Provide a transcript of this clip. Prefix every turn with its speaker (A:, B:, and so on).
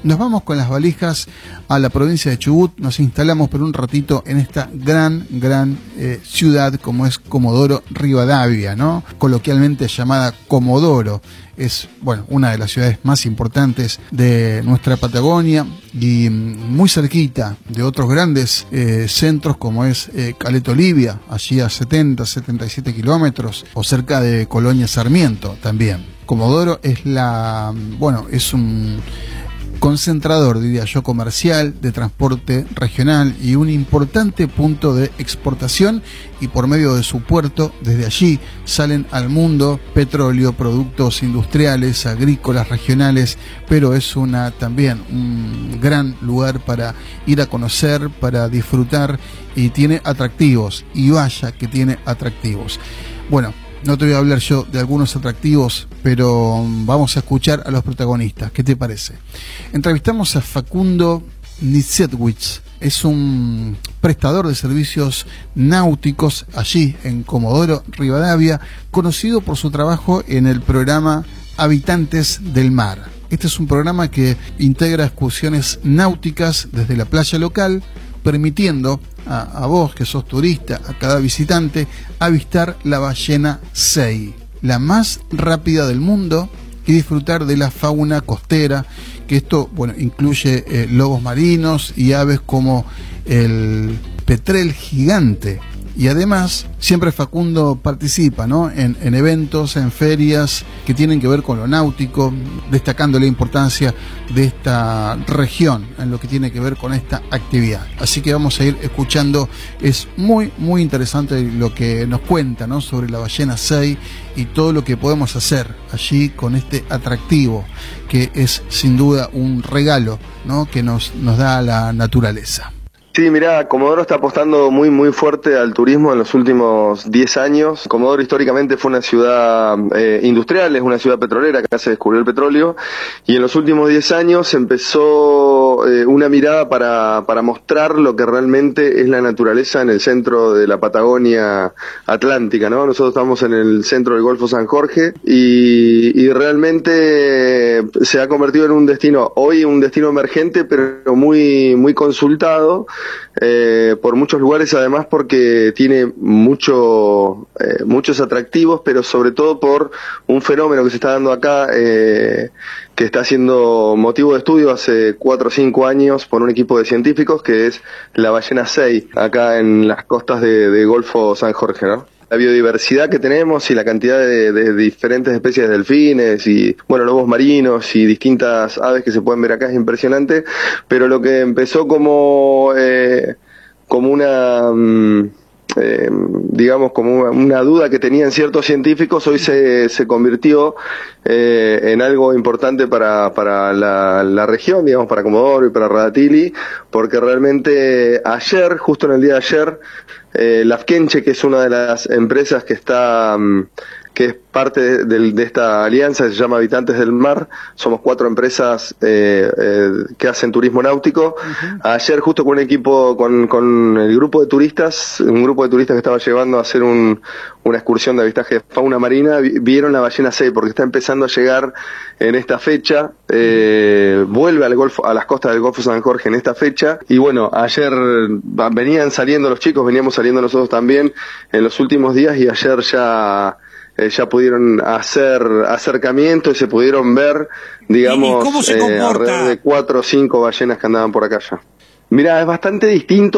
A: nos vamos con las valijas a la provincia de Chubut, nos instalamos por un ratito en esta gran ciudad como es Comodoro Rivadavia, ¿no? Coloquialmente llamada Comodoro. Es, bueno, una de las ciudades más importantes de nuestra Patagonia y muy cerquita de otros grandes centros como es Caleta Olivia, allí a 77 kilómetros, o cerca de Colonia Sarmiento también. Comodoro es es un concentrador, diría yo, comercial, de transporte regional y un importante punto de exportación, y por medio de su puerto, desde allí salen al mundo petróleo, productos industriales, agrícolas, regionales, pero es también un gran lugar para ir a conocer, para disfrutar, y tiene atractivos, y vaya que tiene atractivos. Bueno, no te voy a hablar yo de algunos atractivos, pero vamos a escuchar a los protagonistas. ¿Qué te parece? Entrevistamos a Facundo Nisetwitz. Es un prestador de servicios náuticos allí en Comodoro Rivadavia, conocido por su trabajo en el programa Habitantes del Mar. Este es un programa que integra excursiones náuticas desde la playa local, permitiendo a vos, que sos turista, a cada visitante, avistar la ballena Sei, la más rápida del mundo, y disfrutar de la fauna costera, que esto, bueno, incluye lobos marinos y aves como el petrel gigante. Y además, siempre Facundo participa, ¿no?, en eventos, en ferias que tienen que ver con lo náutico, destacando la importancia de esta región en lo que tiene que ver con esta actividad. Así que vamos a ir escuchando. Es muy interesante lo que nos cuenta, ¿no?, sobre la ballena Sei y todo lo que podemos hacer allí con este atractivo, que es sin duda un regalo, ¿no?, que nos da la naturaleza.
B: Sí, mirá, Comodoro está apostando muy fuerte al turismo en los últimos 10 años. Comodoro históricamente fue una ciudad industrial, es una ciudad petrolera, que acá se descubrió el petróleo, y en los últimos 10 años empezó una mirada para mostrar lo que realmente es la naturaleza en el centro de la Patagonia Atlántica, ¿no? Nosotros estamos en el centro del Golfo San Jorge y realmente se ha convertido en un destino emergente, pero muy consultado por muchos lugares, además porque tiene muchos atractivos, pero sobre todo por un fenómeno que se está dando acá, que está siendo motivo de estudio hace 4 o 5 años por un equipo de científicos, que es la ballena Sei, acá en las costas de Golfo San Jorge, ¿no? La biodiversidad que tenemos y la cantidad de diferentes especies de delfines y, bueno, lobos marinos y distintas aves que se pueden ver acá es impresionante, pero lo que empezó como una duda que tenían ciertos científicos, hoy se convirtió en algo importante para la región, digamos, para Comodoro y para Radatili, porque realmente ayer, justo en el día de ayer, Lafkenche, que es una de las empresas que es parte de esta alianza, se llama Habitantes del Mar, somos 4 empresas que hacen turismo náutico. Ayer, justo con un equipo, con el grupo de turistas, un grupo de turistas que estaba llevando a hacer una excursión de avistaje de fauna marina, vieron la ballena Sei, porque está empezando a llegar en esta fecha, vuelve a las costas del Golfo San Jorge en esta fecha, y bueno, ayer venían saliendo los chicos, veníamos saliendo nosotros también en los últimos días, y ayer ya pudieron hacer acercamiento y se pudieron ver, digamos,
C: ¿Y cómo se comporta?
B: Alrededor de 4 o 5 ballenas que andaban por acá ya. Mirá, es bastante distinto